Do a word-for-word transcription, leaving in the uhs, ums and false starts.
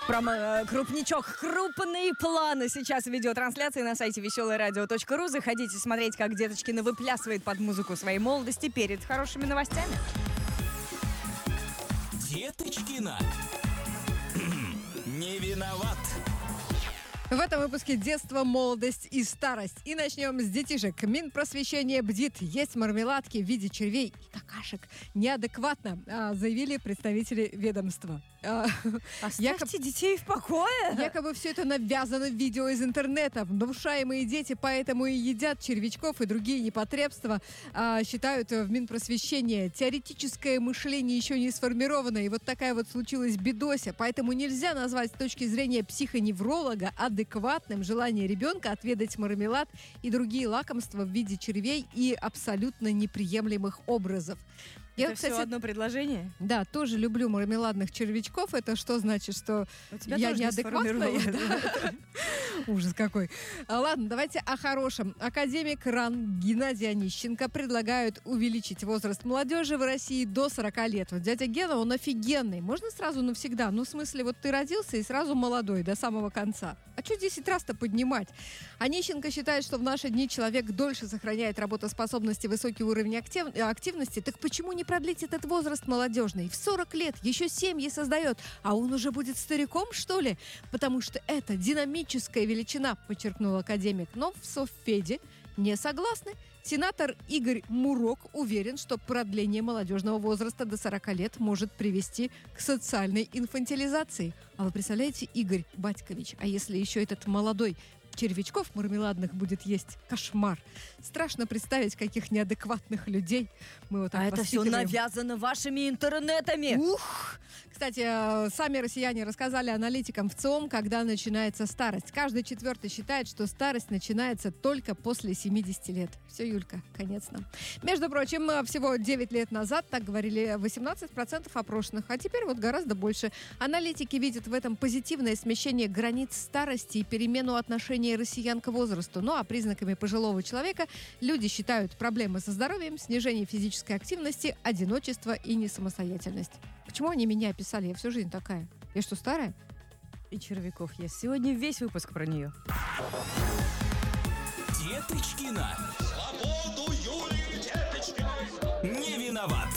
Промо, крупничок, крупные планы сейчас видеотрансляции на сайте веселое радио точка ру. Заходите смотреть, как Деточкина выплясывает под музыку своей молодости перед хорошими новостями. Деточкина не виноват. В этом выпуске детство, молодость и старость. И начнем с детишек. Минпросвещение бдит. Есть мармеладки в виде червей и какашек. Неадекватно, а, заявили представители ведомства. А, Оставьте якоб... детей в покое. Якобы все это навязано в видео из интернета. Внушаемые дети поэтому и едят червячков и другие непотребства, а, считают в Минпросвещении. Теоретическое мышление еще не сформировано. И вот такая вот случилась бедося. Поэтому нельзя назвать с точки зрения психоневролога адекватным желание ребенка отведать мармелад и другие лакомства в виде червей и абсолютно неприемлемых образов. Это Я, все кстати, одно предложение? Да, тоже люблю мармеладных червячков. Это что значит, что я неадекватная? Ужас какой. Ладно, давайте о хорошем. Академик РАН Геннадий Онищенко предлагают увеличить возраст молодежи в России до сорока лет. Вот дядя Гена, он офигенный. Можно сразу навсегда? Ну, в смысле, вот ты родился и сразу молодой до самого конца. А что десять раз-то поднимать? Онищенко считает, что в наши дни человек дольше сохраняет работоспособность и высокий уровень актив... активности. Так почему не продлить этот возраст молодежный? В сорок лет еще семьи создает, а он уже будет стариком, что ли? Потому что это динамическая величина, подчеркнул академик. Но в Совфеде не согласны. Сенатор Игорь Мурок уверен, что продление молодежного возраста до сорока лет может привести к социальной инфантилизации. А вы представляете, Игорь Батькович, а если еще этот молодой червячков мармеладных будет есть? Кошмар. Страшно представить, каких неадекватных людей мы вот так А это все воспитываем. навязано вашими интернетами. Ух! Кстати, сами россияне рассказали аналитикам в ЦИОМ, когда начинается старость. Каждый четвертый считает, что старость начинается только после семидесяти лет. Все, Юлька, конец нам. Между прочим, всего девять лет назад так говорили восемнадцать процентов опрошенных, а теперь вот гораздо больше. Аналитики видят в этом позитивное смещение границ старости и перемену отношения россиян к возрасту. Ну а признаками пожилого человека люди считают проблемы со здоровьем, снижение физической активности, одиночество и несамостоятельность. Почему они меня описали? Я всю жизнь такая. Я что, старая? И червяков есть. Сегодня весь выпуск про нее. Деточкина. Свободу Юлии Деточкиной. Не виноват.